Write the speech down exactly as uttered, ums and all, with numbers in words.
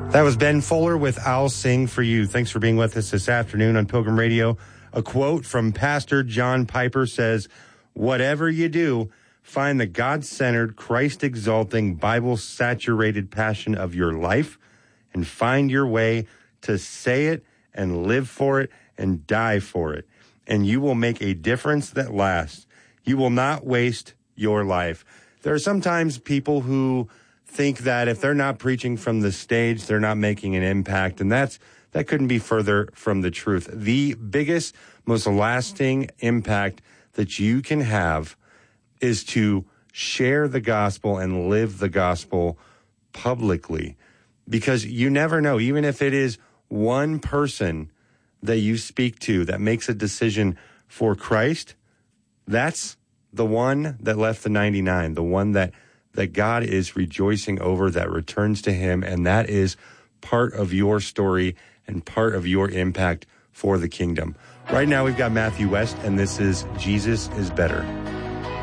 That was Ben Fuller with I'll Sing for You. Thanks for being with us this afternoon on Pilgrim Radio. A quote from Pastor John Piper says, "Whatever you do, find the God-centered, Christ-exalting, Bible-saturated passion of your life and find your way to say it and live for it and die for it. And you will make a difference that lasts. You will not waste your life." There are sometimes people who think that if they're not preaching from the stage, they're not making an impact. And that's that couldn't be further from the truth. The biggest, most lasting impact that you can have is to share the gospel and live the gospel publicly. Because you never know, even if it is one person that you speak to that makes a decision for Christ, that's the one that left the ninety-nine, the one that that God is rejoicing over, that returns to him, and that is part of your story and part of your impact for the kingdom. Right now, we've got Matthew West, and this is Jesus is Better.